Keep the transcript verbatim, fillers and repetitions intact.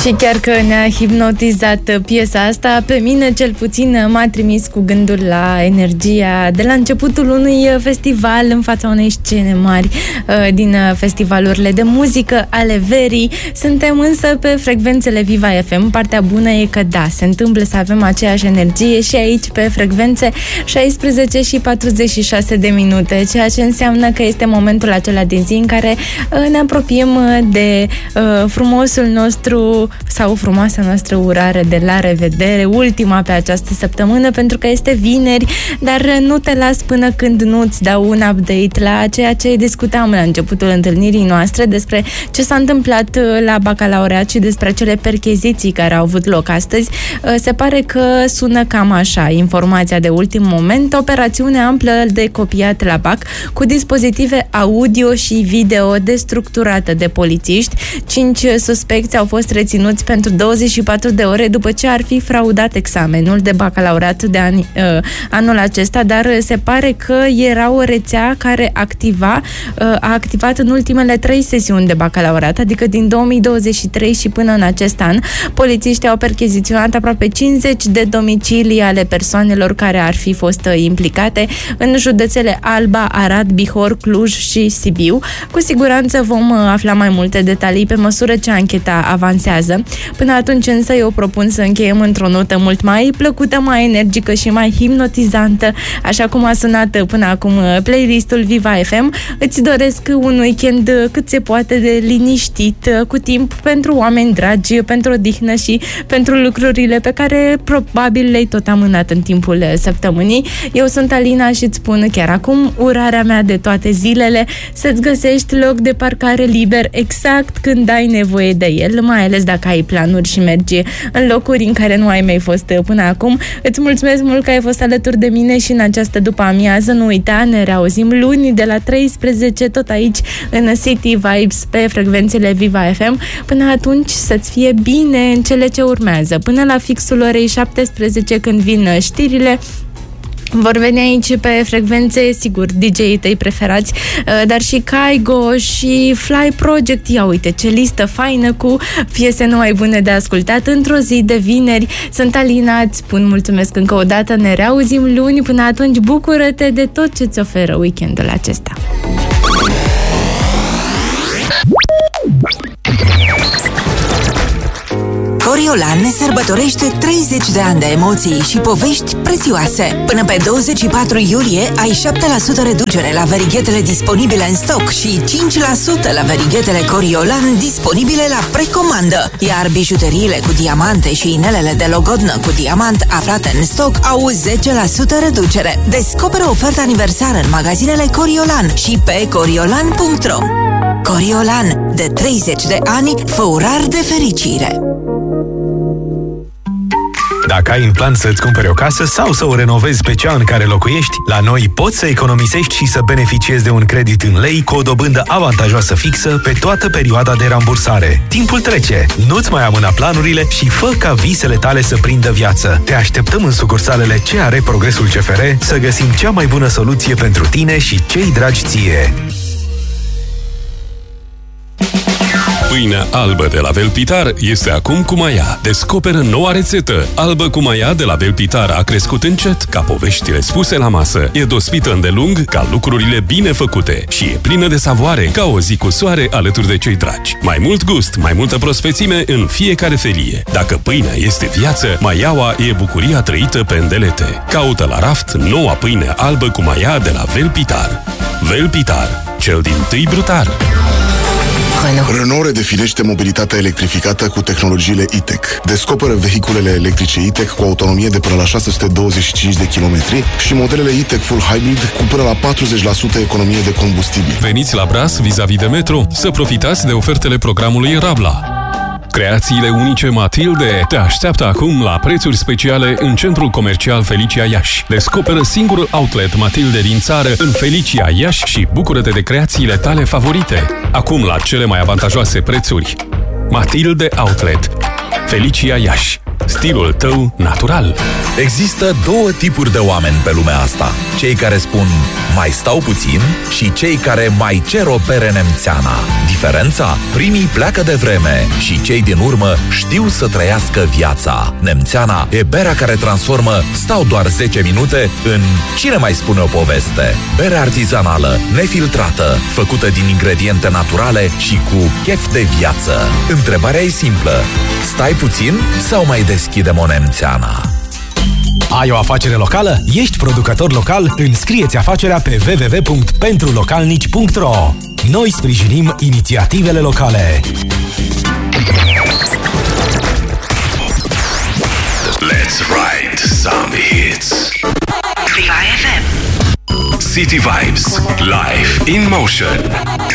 Și chiar că ne-a hipnotizat piesa asta, pe mine cel puțin m-a trimis cu gândul la energia de la începutul unui festival în fața unei scene mari din festivalurile de muzică ale verii. Suntem însă pe frecvențele Viva F M. Partea bună e că da, se întâmplă să avem aceeași energie și aici pe frecvențe șaisprezece și patruzeci și șase de minute, ceea ce înseamnă că este momentul acela din zi în care ne apropiem de frumosul nostru sau frumoasa noastră urare de la revedere, ultima pe această săptămână, pentru că este vineri, dar nu te las până când nu-ți dau un update la ceea ce discutam la începutul întâlnirii noastre despre ce s-a întâmplat la bacalaureat și despre acele percheziții care au avut loc astăzi. Se pare că sună cam așa informația de ultim moment: operațiune amplă de copiat la B A C cu dispozitive audio și video destructurată de polițiști. Cinci suspecți au fost reținuți pentru douăzeci și patru de ore după ce ar fi fraudat examenul de bacalaureat de an, uh, anul acesta, dar se pare că era o rețea care activa, uh, a activat în ultimele trei sesiuni de bacalaureat, adică din două mii douăzeci și trei și până în acest an. Polițiștii au percheziționat aproape cincizeci de domicilii ale persoanelor care ar fi fost implicate în județele Alba, Arad, Bihor, Cluj și Sibiu. Cu siguranță vom afla mai multe detalii pe măsură ce ancheta avansează. Până atunci însă eu propun să încheiem într-o notă mult mai plăcută, mai energică și mai hipnotizantă, așa cum a sunat până acum playlistul Viva F M. Îți doresc un weekend cât se poate de liniștit, cu timp pentru oameni dragi, pentru odihnă și pentru lucrurile pe care probabil le-ai tot amânat în timpul săptămânii. Eu sunt Alina și îți spun chiar acum urarea mea de toate zilele: să-ți găsești loc de parcare liber exact când ai nevoie de el, mai ales dacă ai planuri și mergi în locuri în care nu ai mai fost până acum. Îți mulțumesc mult că ai fost alături de mine și în această după-amiază. Nu uita, ne reauzim luni de la treisprezece, tot aici în City Vibes pe frecvențele Viva F M. Până atunci să-ți fie bine în cele ce urmează. Până la fixul orei șaptesprezece, când vin știrile, vor veni aici pe frecvențe, sigur, D J-ii tăi preferați, dar și Kaigo și Fly Project. Ia uite ce listă faină cu piese noi bune de ascultat într-o zi de vineri. Sunt Alina, îți spun mulțumesc încă o dată, ne reauzim luni. Până atunci, bucură-te de tot ce-ți oferă weekendul acesta. Coriolan ne sărbătorește treizeci de ani de emoții și povești prețioase. Până pe douăzeci și patru iulie ai șapte la sută reducere la verighetele disponibile în stoc și cinci la sută la verighetele Coriolan disponibile la precomandă. Iar bijuteriile cu diamante și inelele de logodnă cu diamant aflate în stoc au zece la sută reducere. Descoperă oferta aniversară în magazinele Coriolan și pe coriolan punct ro. Coriolan, de treizeci de ani, fă urar de fericire. Dacă ai în plan să-ți cumperi o casă sau să o renovezi pe cea în care locuiești, la noi poți să economisești și să beneficiezi de un credit în lei cu o dobândă avantajoasă fixă pe toată perioada de rambursare. Timpul trece, nu-ți mai amâna planurile și fă ca visele tale să prindă viață. Te așteptăm în sucursalele C R Progresul C F R să găsim cea mai bună soluție pentru tine și cei dragi ție. Pâinea albă de la Velpitar este acum cu maia. Descoperă noua rețetă. Albă cu maia de la Velpitar a crescut încet, ca poveștile spuse la masă. E dospită îndelung, ca lucrurile bine făcute. Și e plină de savoare, ca o zi cu soare alături de cei dragi. Mai mult gust, mai multă prospețime în fiecare felie. Dacă pâinea este viață, maiaua e bucuria trăită pe îndelete. Caută la raft noua pâine albă cu maia de la Velpitar. Velpitar, cel dintâi brutar. Renault redefinește mobilitatea electrificată cu tehnologiile E-Tech. Descoperă vehiculele electrice E-Tech cu autonomie de până la șase sute douăzeci și cinci de kilometri și modelele E-Tech Full Hybrid cu până la patruzeci la sută economie de combustibil. Veniți la Bras, vis-a-vis de metro, să profitați de ofertele programului Rabla. Creațiile unice Matilde te așteaptă acum la prețuri speciale în centrul comercial Felicia Iași. Descoperă singurul outlet Matilde din țară în Felicia Iași și bucură-te de creațiile tale favorite. Acum la cele mai avantajoase prețuri. Matilde Outlet, Felicia Iași. Stilul tău natural. Există două tipuri de oameni pe lumea asta. Cei care spun mai stau puțin și cei care mai cer o bere nemțeana. Diferența? Primii pleacă de vreme și cei din urmă știu să trăiască viața. Nemțeana e berea care transformă stau doar zece minute în cine mai spune o poveste. Bere artizanală, nefiltrată, făcută din ingrediente naturale și cu chef de viață. Întrebarea e simplă. Stai puțin sau mai deschidem o nemțeana? Ai o afacere locală? Ești producător local? Înscrie-ți afacerea pe w w w punct pentru localnici punct r o. Noi sprijinim inițiativele locale. Let's write some hits. Viva F M. City Vibes, live in motion.